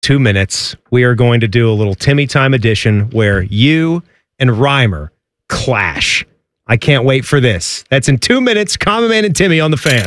2 minutes, we are going to do a little Timmy Time edition where you and Reimer clash. I can't wait for this. That's in 2 minutes. Common Man and Timmy on the Fan.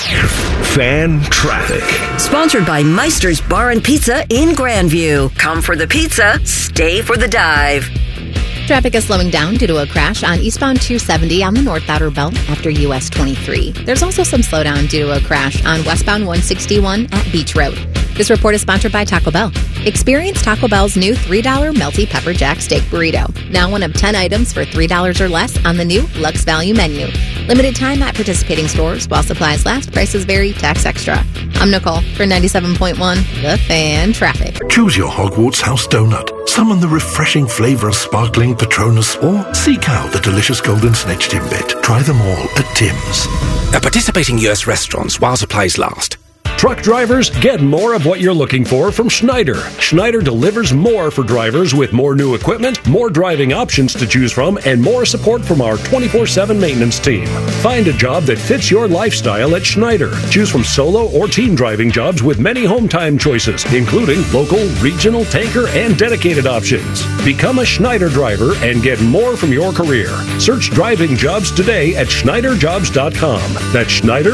Fan Traffic. Sponsored by Meister's Bar and Pizza in Grandview. Come for the pizza, stay for the dive. Traffic is slowing down due to a crash on eastbound 270 on the North Outer Belt after US 23. There's also some slowdown due to a crash on westbound 161 at Beach Road. This report is sponsored by Taco Bell. Experience Taco Bell's new $3 Melty Pepper Jack Steak Burrito. Now one of 10 items for $3 or less on the new Lux Value menu. Limited time at participating stores while supplies last. Prices vary. Tax extra. I'm Nicole for 97.1 The Fan Traffic. Choose your Hogwarts House donut. Summon the refreshing flavor of sparkling Patronus or seek out the delicious golden snitch Timbit. Try them all at Tim's. At participating U.S. restaurants while supplies last. Truck drivers, get more of what you're looking for from Schneider. Schneider delivers more for drivers with more new equipment, more driving options to choose from, and more support from our 24/7 maintenance team. Find a job that fits your lifestyle at Schneider. Choose from solo or team driving jobs with many home time choices, including local, regional, tanker, and dedicated options. Become a Schneider driver and get more from your career. Search driving jobs today at SchneiderJobs.com. That's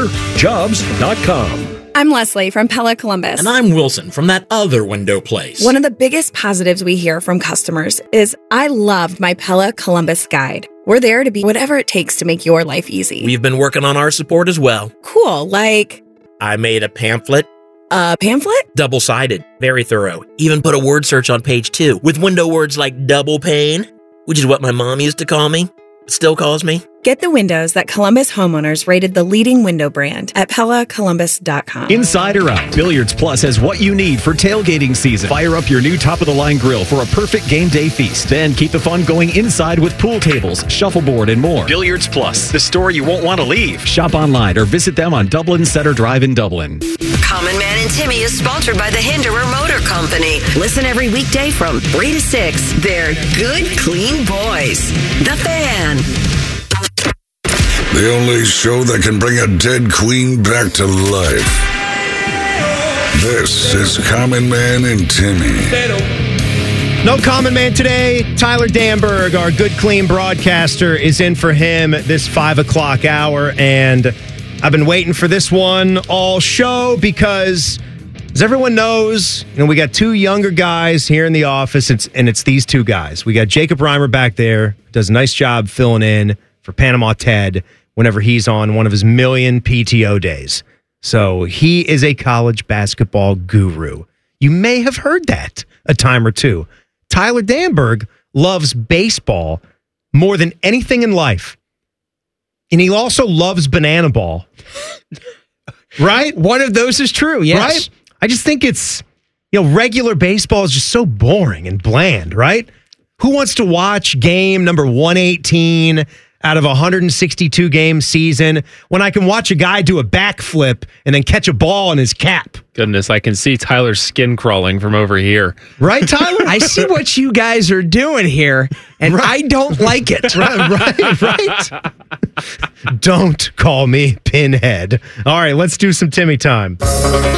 SchneiderJobs.com. I'm Leslie from Pella Columbus. And I'm Wilson from that other window place. One of the biggest positives we hear from customers is, I loved my Pella Columbus guide. We're there to be whatever it takes to make your life easy. We've been working on our support as well. Cool, like... I made a pamphlet. A pamphlet? Double-sided. Very thorough. Even put a word search on page 2 with window words like double pane, which is what my mom used to call me. Still calls me. Get the windows that Columbus homeowners rated the leading window brand at PellaColumbus.com. Inside or out, Billiards Plus has what you need for tailgating season. Fire up your new top-of-the-line grill for a perfect game day feast. Then keep the fun going inside with pool tables, shuffleboard, and more. Billiards Plus, the store you won't want to leave. Shop online or visit them on Dublin Center Drive in Dublin. Common Man and Timmy is sponsored by the Hinderer Motor Company. Listen every weekday from 3 to 6. They're good, clean boys. The Fan. The only show that can bring a dead queen back to life. This is Common Man and Timmy. No Common Man today. Tyler Danberg, our good, clean broadcaster, is in for him this 5 o'clock hour. And I've been waiting for this one all show because, as everyone knows, we got two younger guys here in the office, and it's these two guys. We got Jacob Reimer back there, does a nice job filling in for Panama Ted whenever he's on one of his million PTO days. So he is a college basketball guru. You may have heard that a time or two. Tyler Danberg loves baseball more than anything in life. And he also loves banana ball. Right? One of those is true, yes. Right? I just think it's, regular baseball is just so boring and bland, right? Who wants to watch game number 118 out of a 162 game season when I can watch a guy do a backflip and then catch a ball in his cap? Goodness, I can see Tyler's skin crawling from over here. Right, Tyler? I see what you guys are doing here, and I don't like it. Right. Don't call me Pinhead. All right, let's do some Timmy time.